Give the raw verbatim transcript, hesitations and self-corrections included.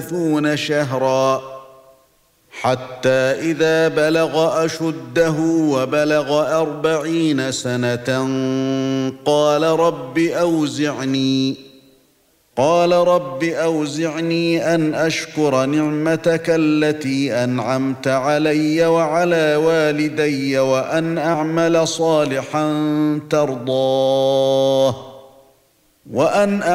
ثلاثون شهرا حتى إذا بلغ أشده وبلغ أربعين سنة قال رب أوزعني قال رب أوزعني أن أشكر نعمتك التي أنعمت علي وعلى والدي وأن أعمل صالحا ترضاه وأن